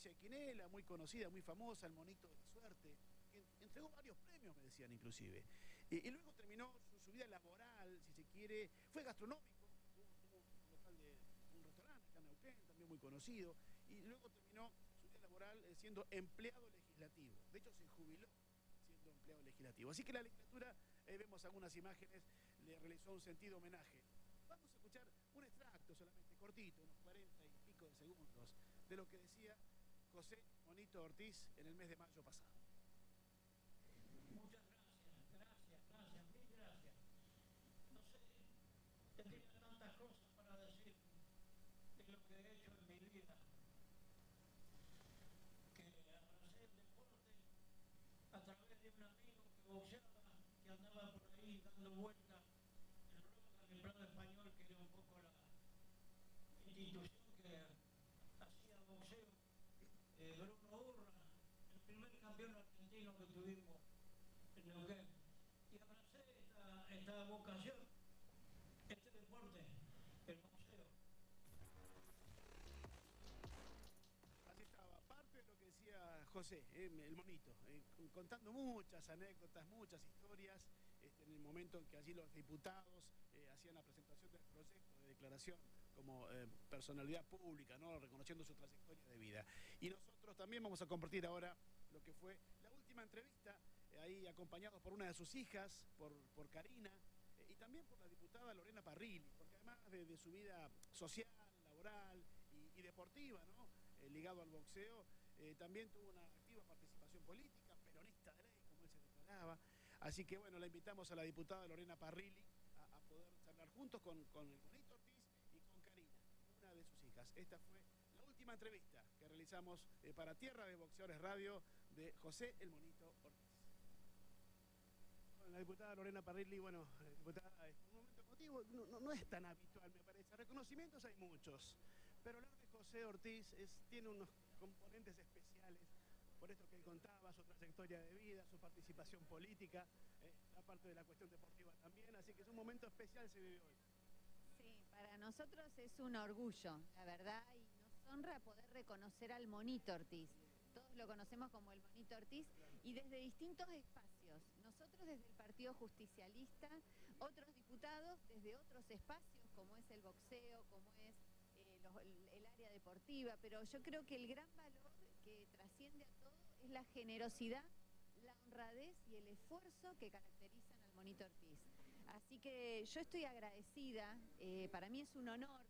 provincia de Quinela, muy conocida, muy famosa, el Monito de la Suerte, que entregó varios premios, me decían inclusive. Y luego terminó su vida laboral, si se quiere, fue gastronómico, tuvo un local de un restaurante acá en Neuquén, también muy conocido, y luego terminó su vida laboral siendo empleado legislativo. De hecho, se jubiló siendo empleado legislativo. Así que la legislatura, vemos algunas imágenes, le realizó un sentido homenaje. Vamos a escuchar un extracto solamente cortito, unos 40 y pico de segundos, de lo que decía José Monito Ortiz en el mes de mayo pasado. Muchas gracias, mil gracias. No sé, tendría tantas cosas para decir de lo que he hecho en mi vida, que abracé el deporte a través de un amigo que boxeaba, que andaba por ahí dando vueltas en Roca, en el plano español, que era un poco la institución que hacía boxeo, Bruno Urra, el primer campeón argentino que tuvimos en Neuquén. Y abracé esta vocación, este deporte, el boxeo. Así estaba, parte de lo que decía José, el Monito, contando muchas anécdotas, muchas historias, en el momento en que allí los diputados hacían la presentación del proyecto de declaración como personalidad pública, ¿no? Reconociendo su trayectoria de vida. Y nosotros también vamos a compartir ahora lo que fue la última entrevista, ahí acompañados por una de sus hijas, por Karina, y también por la diputada Lorena Parrilli, porque además de su vida social, laboral y deportiva, ¿no? Ligado al boxeo, también tuvo una activa participación política, peronista de ley, como él se declaraba. Así que bueno, la invitamos a la diputada Lorena Parrilli a poder charlar juntos con el Monito Ortiz y con Karina, una de sus hijas. Esta fue la última entrevista que realizamos para Tierra de Boxeadores Radio de José el Monito Ortiz. La diputada Lorena Parrilli, bueno, diputada, es un momento emotivo, no es tan habitual, me parece. Reconocimientos hay muchos, pero hablar de José Ortiz tiene unos componentes especiales, por esto que él contaba, su trayectoria de vida, su participación política, aparte de la cuestión deportiva también, así que es un momento especial se vive hoy. Sí, para nosotros es un orgullo, la verdad, y nos honra poder reconocer al Monito Ortiz. Todos lo conocemos como el Monito Ortiz y desde distintos espacios. Nosotros desde el Partido Justicialista, otros diputados desde otros espacios como es el boxeo, como es el área deportiva, pero yo creo que el gran valor que trasciende a todo es la generosidad, la honradez y el esfuerzo que caracterizan al Monito Ortiz. Así que yo estoy agradecida, para mí es un honor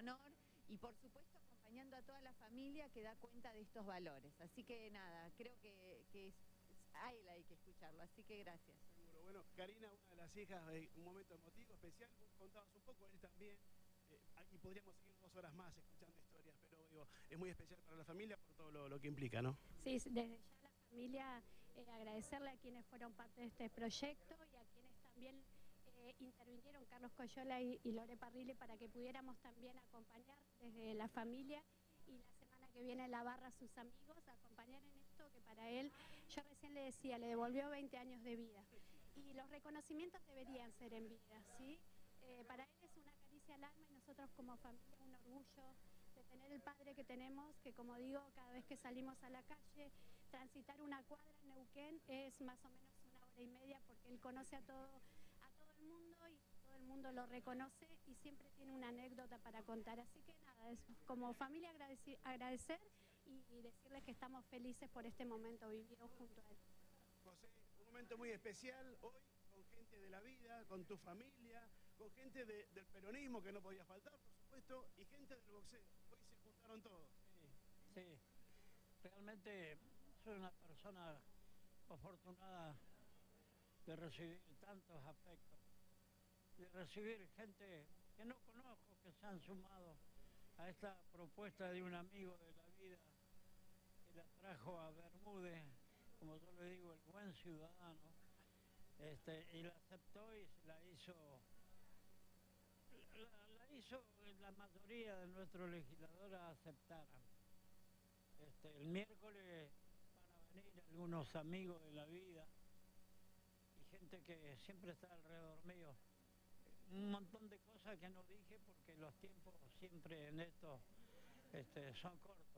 y por supuesto acompañando a toda la familia que da cuenta de estos valores. Así que nada, creo que a él hay que escucharlo, así que gracias. Seguro. Bueno, Karina, una de las hijas, un momento emotivo, especial, vos contabas un poco, él también. Aquí podríamos seguir 2 horas más escuchando historias, pero digo, es muy especial para la familia por todo lo que implica, ¿no? Sí, desde ya la familia, agradecerle a quienes fueron parte de este proyecto y a quienes también intervinieron, Carlos Coyola y Lore Parrilli, para que pudiéramos también acompañar desde la familia y la semana que viene la barra a sus amigos, acompañar en esto que para él, yo recién le decía, le devolvió 20 años de vida. Y los reconocimientos deberían ser en vida, ¿sí? Para él es una caricia al alma y nosotros como familia un orgullo de tener el padre que tenemos, que como digo, cada vez que salimos a la calle, transitar una cuadra en Neuquén es más o menos 1 hora y media porque él conoce a todo el mundo y todo el mundo lo reconoce y siempre tiene una anécdota para contar. Así que nada, es como familia agradecer y decirles que estamos felices por este momento vivido junto a él. José, un momento muy especial hoy, con gente de la vida, con tu familia, con gente del peronismo que no podía faltar, por supuesto, y gente del boxeo. Hoy se juntaron todos. Sí, realmente soy una persona afortunada de recibir tantos afectos, de recibir gente que no conozco, que se han sumado a esta propuesta de un amigo de la vida que la trajo a Bermúdez, como yo le digo, el buen ciudadano, y la aceptó y se la hizo, la mayoría de nuestros legisladores aceptaran. El miércoles van a venir algunos amigos de la vida y gente que siempre está alrededor mío. Un montón de cosas que no dije porque los tiempos siempre en esto son cortos.